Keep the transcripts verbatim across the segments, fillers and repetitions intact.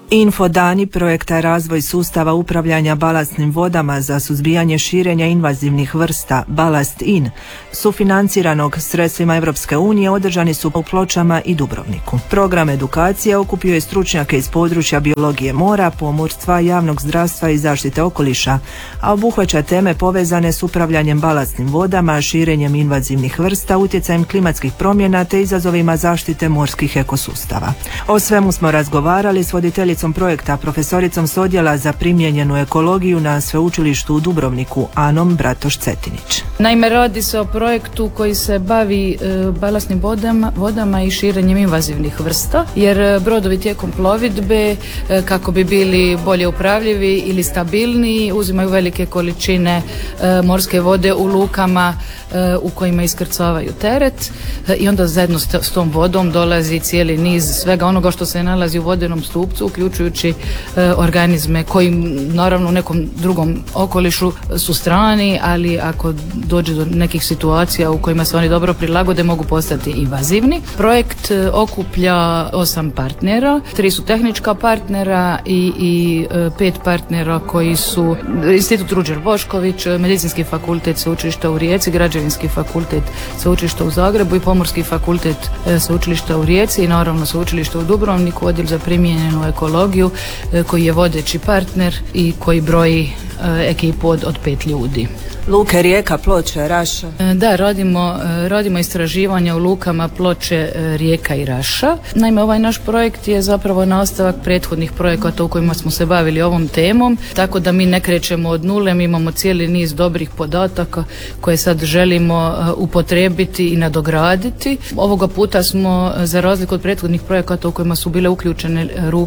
Infodani projekta Razvoj sustava upravljanja balastnim vodama za suzbijanje širenja invazivnih vrsta Balast In, sufinanciranog sredstvima Europske unije, održani su u Pločama i Dubrovniku. Program edukacije okupio je stručnjake iz područja biologije mora, pomorstva, javnog zdravstva i zaštite okoliša, a obuhvaća teme povezane s upravljanjem balastnim vodama, širenjem invazivnih vrsta, utjecajem klimatskih promjena te izazovima zaštite morskih ekosustava. O svemu smo razgovarali s voditeljicom projekta, profesoricom s odjela za primijenjenu ekologiju na Sveučilištu u Dubrovniku, Anom Bratoš-Cetinić. Naime, radi se o projektu koji se bavi e, balastnim vodama, vodama i širenjem invazivnih vrsta, jer brodovi tijekom plovidbe, e, kako bi bili bolje upravljivi ili stabilniji, uzimaju velike količine e, morske vode u lukama e, u kojima iskrcavaju teret e, i onda zajedno s, s tom vodom dolazi cijeli niz svega onoga što se nalazi u vodenom stupcu, uključujući e, organizme koji naravno u nekom drugom okolišu su strani, ali ako dođe do nekih situacija u kojima se oni dobro prilagode, mogu postati invazivni. Projekt e, okuplja osam partnera, tri su tehnička partnera i, i e, pet partnera koji su Institut Ruđer Bošković, Medicinski fakultet Sveučilišta u Rijeci, Građevinski fakultet Sveučilišta u Zagrebu i Pomorski fakultet e, Sveučilišta u Rijeci i naravno Sveučilište u Dubrovniku, odjel za primijenjenu ekologiju e, koji je vodeći partner i koji broji e, ekipu od, od pet ljudi. Luke, Rijeka, Ploče, Raša. Da, radimo, radimo istraživanja u lukama Ploče, Rijeka i Raša. Naime, ovaj naš projekt je zapravo nastavak prethodnih projekata u kojima smo se bavili ovom temom, tako da mi ne krećemo od nule, mi imamo cijeli niz dobrih podataka koje sad želimo upotrijebiti i nadograditi. Ovoga puta smo, za razliku od prethodnih projekata u kojima su bile uključene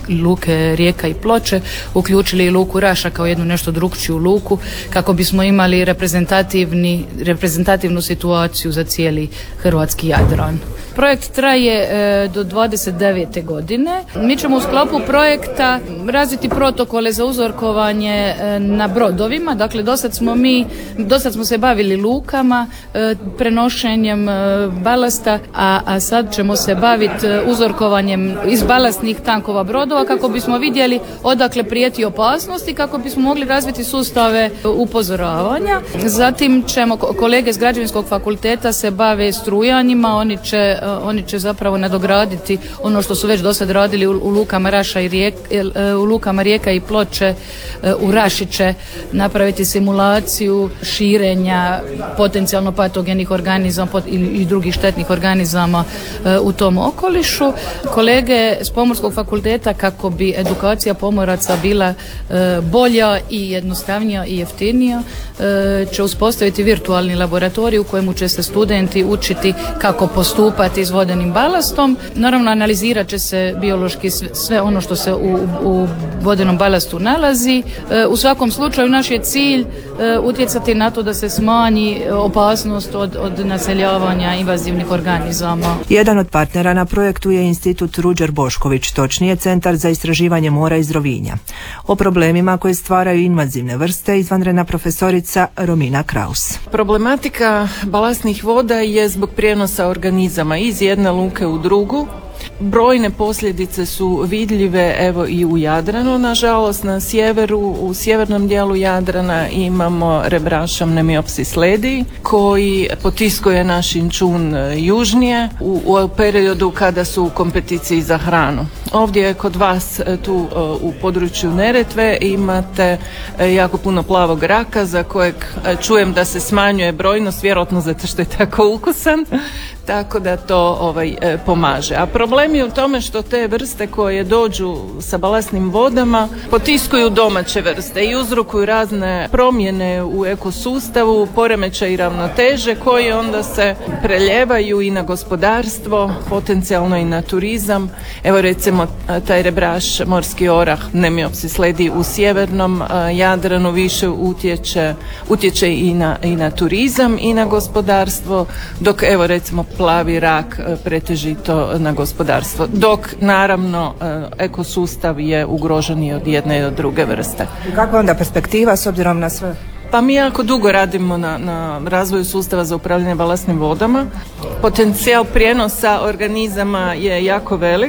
luke Rijeka i Ploče, uključili i luku Raša kao jednu nešto drukčiju luku, kako bismo imali reprezentativni, reprezentativnu situaciju za cijeli hrvatski Jadran. Projekt traje e, do dvadeset devete godine. Mi ćemo u sklopu projekta razviti protokole za uzorkovanje e, na brodovima. Dakle, dosad smo mi, dosad smo se bavili lukama, e, prenošenjem e, balasta, a, a sad ćemo se baviti e, uzorkovanjem iz balastnih tankova brodova kako bismo vidjeli odakle prijeti opasnost i kako bismo mogli razviti sustave upozoravanja. Zatim ćemo, kolege s Građevinskog fakulteta se bave strujanjima, oni će, oni će zapravo nadograditi ono što su već do sad radili u, u lukama Raša i Rijeka, u lukama Rijeka i Ploče. U Raši će napraviti simulaciju širenja potencijalno patogenih organizama pot, i, i drugih štetnih organizama u tom okolišu. Kolege s Pomorskog fakulteta, kako bi edukacija pomoraca bila bolja i jednostavnija i jeftinija, će uspostaviti virtualni laboratorij u kojemu će se studenti učiti kako postupati s vodenim balastom. Naravno, analizirat će se biološki sve ono što se u, u vodenom balastu nalazi. U svakom slučaju naš je cilj utjecati na to da se smanji opasnost od, od naseljavanja invazivnih organizama. Jedan od partnera na projektu je Institut Ruđer Bošković, točnije Centar za istraživanje mora iz Rovinja. O problemima koje stvaraju invazivne vrste izvanredna profesorica Romina Kraus. Problematika balastnih voda je zbog prijenosa organizama iz jedne luke u drugu. Brojne posljedice su vidljive evo i u Jadranu, nažalost na sjeveru, u sjevernom dijelu Jadrana imamo rebraš Amnemiopsis ledii koji potiskuje naš inčun južnije u, u periodu kada su u kompeticiji za hranu. Ovdje kod vas tu u području Neretve imate jako puno plavog raka za kojeg čujem da se smanjuje brojnost, vjerojatno zato što je tako ukusan, tako da to ovaj, pomaže. A problem je u tome što te vrste koje dođu sa balastnim vodama potiskuju domaće vrste i uzrokuju razne promjene u ekosustavu, poremećaj i ravnoteže koji onda se preljevaju i na gospodarstvo, potencijalno i na turizam. Evo recimo taj rebraš morski orah Amnemiopsis ledii u sjevernom Jadranu više utječe, utječe i na, i na turizam i na gospodarstvo, dok evo recimo plavi rak pretežito na gospodarstvo, dok naravno ekosustav je ugrožen od jedne i od druge vrste. Kakva onda perspektiva s obzirom na sve? Pa mi jako dugo radimo na, na razvoju sustava za upravljanje balastnim vodama. Potencijal prijenosa organizama je jako velik.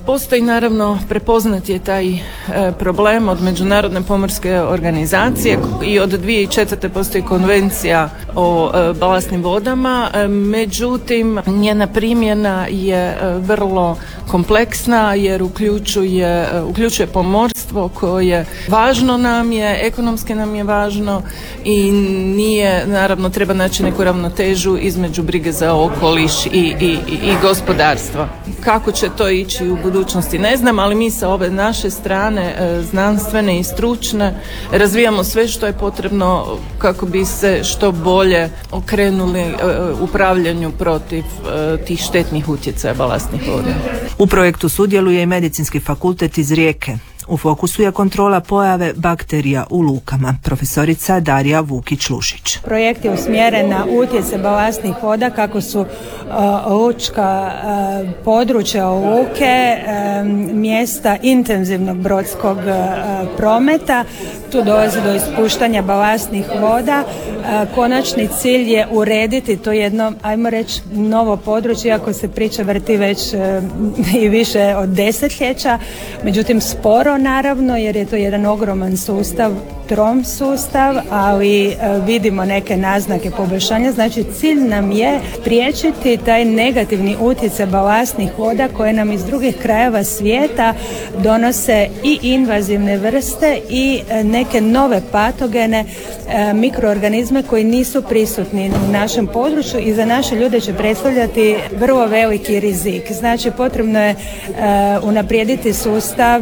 Postoji naravno, prepoznat je taj e, problem od Međunarodne pomorske organizacije i od dvije tisuće četvrte. postoji konvencija o e, balastnim vodama, e, međutim njena primjena je e, vrlo kompleksna jer uključuje, e, uključuje pomorstvo koje važno nam je, ekonomski nam je važno i nije, naravno treba naći neku ravnotežu između brige za okoliš i, i, i gospodarstva. Kako će to ići u budućnosti ne znam, ali mi sa ove naše strane znanstvene i stručne razvijamo sve što je potrebno kako bi se što bolje okrenuli upravljanju protiv tih štetnih utjecaja balastnih voda. U projektu sudjeluje i Medicinski fakultet iz Rijeke. U fokusu je kontrola pojave bakterija u lukama. Profesorica Darija Vukić-Lušić. Projekt je usmjeren na utjecaj balastnih voda kako su uh, lučka uh, područja luke, uh, mjesta intenzivnog brodskog uh, prometa. Tu dolazi do ispuštanja balastnih voda. Uh, konačni cilj je urediti to jedno, ajmo reći, novo područje, iako se priča vrti već uh, i više od desetljeća, međutim sporo naravno, jer je to jedan ogroman sustav, trom sustav, ali vidimo neke naznake poboljšanja. Znači cilj nam je spriječiti taj negativni utjecaj balastnih voda koje nam iz drugih krajeva svijeta donose i invazivne vrste i neke nove patogene, mikroorganizme koji nisu prisutni u našem području i za naše ljude će predstavljati vrlo veliki rizik. Znači potrebno je unaprijediti sustav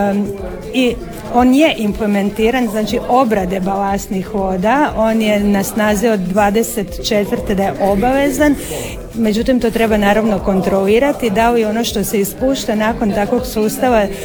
i on je implementiran, znači obrade balastnih voda, on je na snazi od dvadeset četvrte da je obavezan, međutim to treba naravno kontrolirati da li ono što se ispušta nakon takvog sustava e,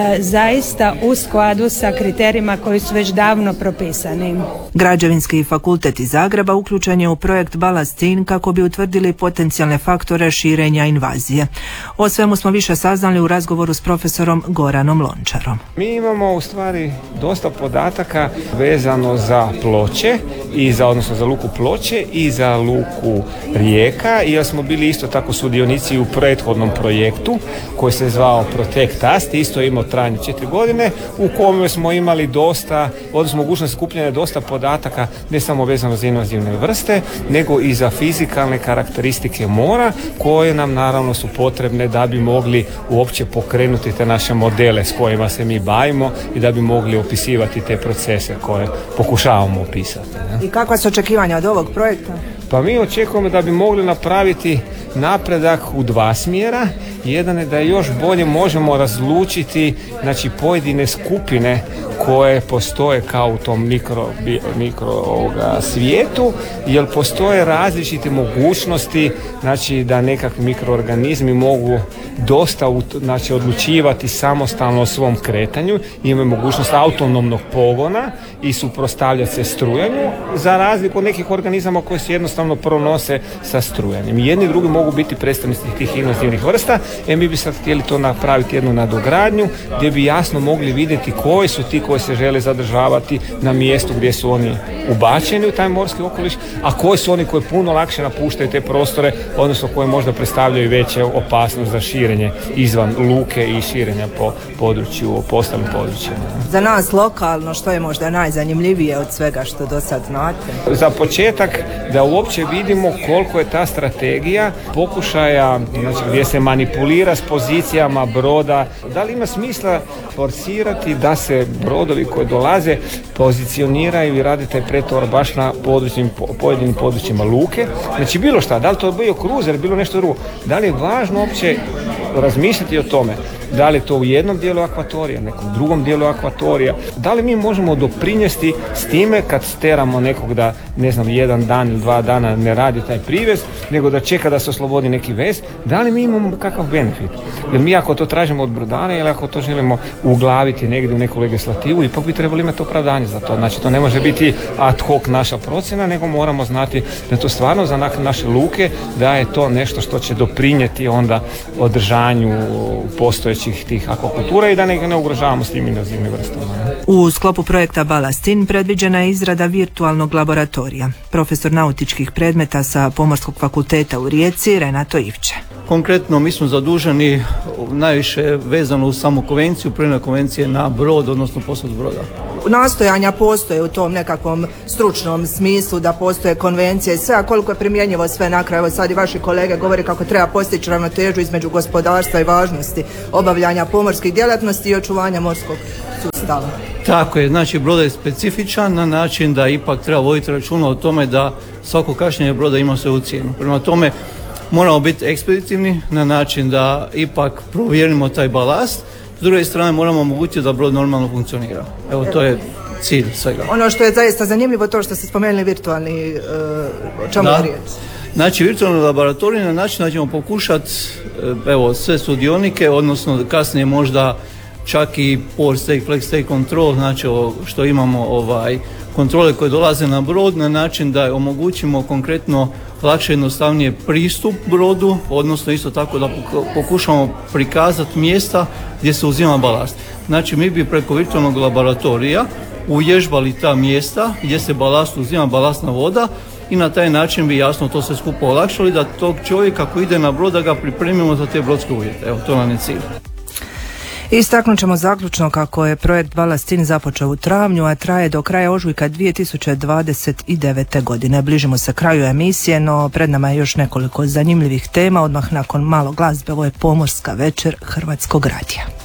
zaista u skladu sa kriterijima koji su već davno propisani. Građevinski fakultet iz Zagreba uključen je u projekt Balast-in kako bi utvrdili potencijalne faktore širenja invazije. O svemu smo više saznali u razgovoru s profesorom Goranom Lončarom. Mi imamo u stvari dosta podataka vezano za Ploče i za, odnosno za luku Ploče i za luku Rijeka, jer smo bili isto tako sudionici u prethodnom projektu koji se zvao Protect Us, isto imao trajanje četiri godine, u kojem smo imali dosta, odnosno mogućnost skupljanja dosta podataka ne samo vezano za invazivne vrste, nego i za fizikalne karakteristike mora koje nam naravno su potrebne da bi mogli uopće pokrenuti te naše modele s kojima se mi bavimo i da bi mogli opisivati te procese koje pokušavamo opisati. Ne? I kakva su očekivanja od ovog projekta? Pa mi očekujemo da bi mogli napraviti napredak u dva smjera. Jedan je da još bolje možemo razlučiti, znači, pojedine skupine koje postoje kao u tom mikro, mikro ovoga svijetu, jer postoje različite mogućnosti, znači da nekakvi mikroorganizmi mogu dosta znači, odlučivati samostalno o svom kretanju, imaju mogućnost autonomnog pogona i suprotstavljati se strujanju, za razliku od nekih organizama koji se jednostavno pronose sa strujanjem. Jedni i drugi mogu biti predstavnici tih invazivnih vrsta, e mi bi sad htjeli to napraviti jednu nadogradnju gdje bi jasno mogli vidjeti koji su ti koji se žele zadržavati na mjestu gdje su oni ubačeni u taj morski okoliš, a koji su oni koji puno lakše napuštaju te prostore, odnosno koji možda predstavljaju veće opasnost za širenje izvan luke i širenja po području, po ostalim područjima. Za nas lokalno, što je možda najzanimljivije od svega što do sad znate? Za početak da uopće vidimo koliko je ta strategija pokušaja, znači gdje se manipulira s pozicijama broda, da li ima smisla forsirati da se brodovi koji dolaze pozicioniraju i rade taj pretovar baš na područnim, pojedinim područjima luke. Znači bilo šta, da li to bio kruzer, bilo nešto drugo, da li je važno uopće razmišljati o tome, da li je to u jednom dijelu akvatorija, nekom drugom dijelu akvatorija, da li mi možemo doprinijeti s time kad steramo nekog da, ne znam, jedan dan ili dva dana ne radi taj privez, nego da čeka da se oslobodi neki vez, da li mi imamo kakav benefit? Jer mi ako to tražimo od brodara ili ako to želimo uglaviti negdje u neku legislativu, ipak bi trebali imati opravdanje za to. Znači to ne može biti ad hoc naša procjena, nego moramo znati da to stvarno za naše luke, da je to nešto što će doprinijeti onda održanju postojećih tih akvakultura i da ne, ne ugrožavamo s tim invazivnim vrstama. U sklopu projekta Balast-in predviđena je izrada virtualnog laboratorija. Profesor nautičkih predmeta sa Pomorskog fakulteta u Rijeci Renato Ivče. Konkretno mi smo zaduženi najviše vezano uz samu konvenciju, primjena konvencije na brod, odnosno posadu broda. Nastojanja postoje u tom nekakvom stručnom smislu da postoje konvencije i sve, a koliko je primjenjivo sve na kraju. Sad i vaši kolege govore kako treba postići ravnotežu između gospodarstva i važnosti obavljanja pomorskih djelatnosti i očuvanja morskog sustava. Tako je, znači broda je specifičan na način da ipak treba voditi računa o tome da svako kašnjenje broda ima svoju cijenu. Prema tome moramo biti ekspeditivni na način da ipak provjerimo taj balast. S druge strane moramo omogućiti da brod normalno funkcionira. Evo, to je cilj svega. Ono što je zaista zanimljivo, to što ste spomenuli virtualni, o čemu je riječ? Znači, virtualni laboratorij na način da ćemo pokušati, evo, sve sudionike, odnosno kasnije možda čak i port stake, flex stake control, znači što imamo ovaj, kontrole koje dolaze na brod na način da omogućimo konkretno lakše jednostavnije pristup brodu, odnosno isto tako da pokušamo prikazati mjesta gdje se uzima balast. Znači mi bi preko virtualnog laboratorija uvježbali ta mjesta gdje se balast uzima, balastna voda, i na taj način bi jasno to sve skupo olakšali da tog čovjeka koji ide na brod da ga pripremimo za te brodske uvjete. Evo, to nam je cilj. Istaknut ćemo zaključno kako je projekt Balast In započeo u travnju, a traje do kraja ožujka dvije tisuće dvadeset devete. godine. Bližimo se kraju emisije, no pred nama je još nekoliko zanimljivih tema. Odmah nakon malo glazbe, ovo je Pomorska večer Hrvatskog radija.